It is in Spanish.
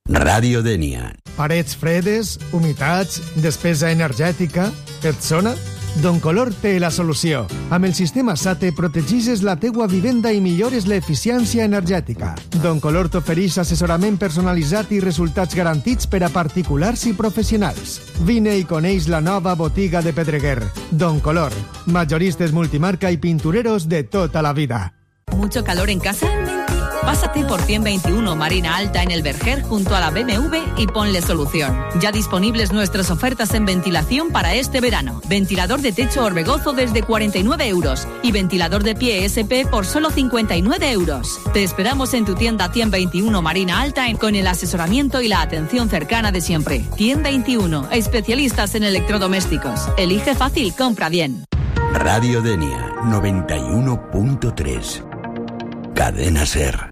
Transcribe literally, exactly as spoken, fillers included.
Ràdio Dénia. Parets fredes, humitats, despesa energètica... Et sona? Doncolor té la solució. Amb el sistema SATE protegixes la teua vivenda i millores l'eficiència energètica. Doncolor t'ofereix assessorament personalitzat i resultats garantits per a particulars i professionals. Vine i coneix la nova botiga de Pedreguer. Doncolor, majoristes multimarca i pintureros de tota la vida. ¿Mucho calor en casa? Pásate por ciento veintiuno Marina Alta en el Verger junto a la B M W y ponle solución. Ya disponibles nuestras ofertas en ventilación para este verano. Ventilador de techo Orbegozo desde cuarenta y nueve euros y ventilador de pie S P por solo cincuenta y nueve euros. Te esperamos en tu tienda ciento veintiuno Marina Alta con el asesoramiento y la atención cercana de siempre. ciento veintiuno, especialistas en electrodomésticos. Elige fácil, compra bien. Ràdio Dénia, noventa y uno punto tres. Cadena SER.